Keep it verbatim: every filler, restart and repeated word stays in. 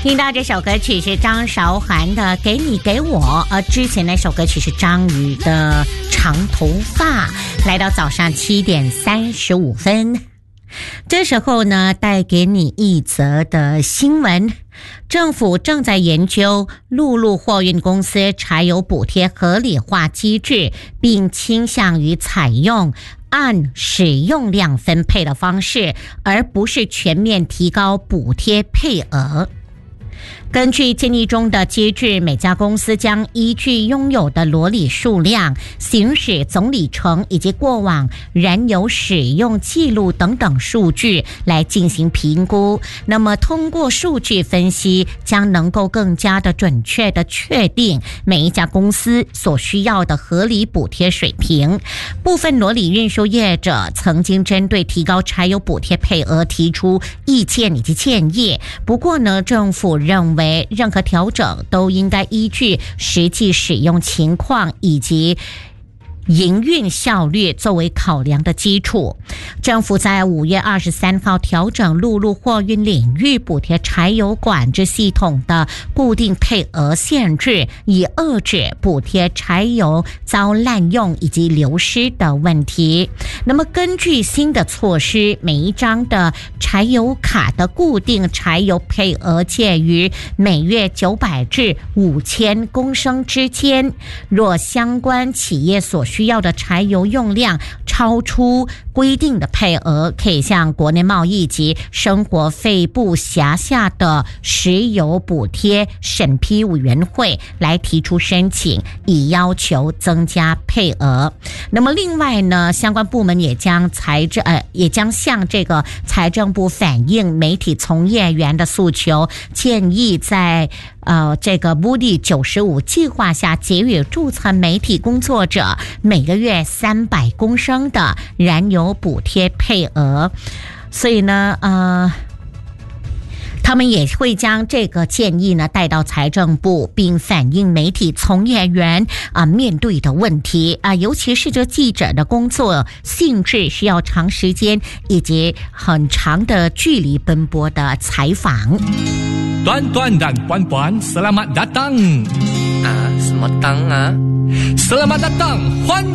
听到这首歌曲是张韶涵的《给你给我》，而之前那首歌曲是张宇的《长头发》。来到早上七点三十五分，这时候呢，带给你一则的新闻。政府正在研究陆路货运公司柴油补贴合理化机制，并倾向于采用按使用量分配的方式，而不是全面提高补贴配额。根据建议中的机制，每家公司将依据拥有的裸里数量、行驶总里程以及过往燃油使用记录等等数据来进行评估。那么通过数据分析，将能够更加的准确的确定每一家公司所需要的合理补贴水平。部分裸里运输业者曾经针对提高柴油补贴配额提出意见以及建议，不过呢，政府认为任何调整都应该依据实际使用情况以及营运效率作为考量的基础。政府在五月二十三号调整陆路货运领域补贴柴油管制系统的固定配额限制，以遏制补贴柴油遭滥用以及流失的问题。那么根据新的措施，每一张的柴油卡的固定柴油配额介于每月九百至五千公升之间。若相关企业所需要的柴油用量超出规定的配额，可以向国内贸易及生活费部辖下的石油补贴审批委员会来提出申请，以要求增加配额。那么另外呢，相关部门也将财政呃也将向这个财政部反映媒体从业员的诉求，建议在呃这个 Moody 九十五计划下给予注册媒体工作者每个月三百公升的燃油补贴配额。所以呢呃他们也会将这个建议呢带到财政部，并反映媒体从业员啊面对的问题啊，尤其是这记者的工作性质需要长时间以及很长的距离奔波的采访。 Tuan-tuan dan puan-puan, selamat datang. Ah, selamat datang ah. Selamat datang. Huan